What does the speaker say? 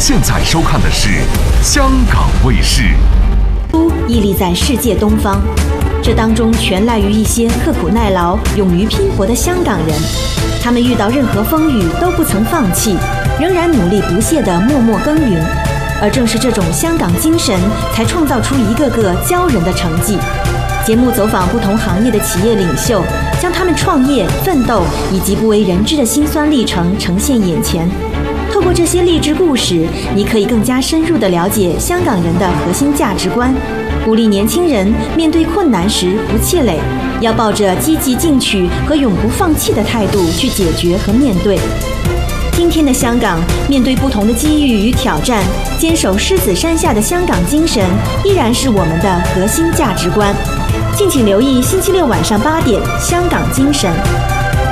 现在收看的是香港卫视。 屹立在世界东方，这当中全赖于一些刻苦耐劳、勇于拼搏的香港人。他们遇到任何风雨都不曾放弃，仍然努力不懈地默默耕耘。而正是这种香港精神，才创造出一个个骄人的成绩。节目走访不同行业的企业领袖，将他们创业、奋斗以及不为人知的辛酸历程呈现眼前。透过这些励志故事，你可以更加深入地了解香港人的核心价值观，鼓励年轻人面对困难时不气馁，要抱着积极进取和永不放弃的态度去解决和面对。今天的香港，面对不同的机遇与挑战，坚守狮子山下的香港精神依然是我们的核心价值观。敬请留意星期六晚上8点《香港精神》。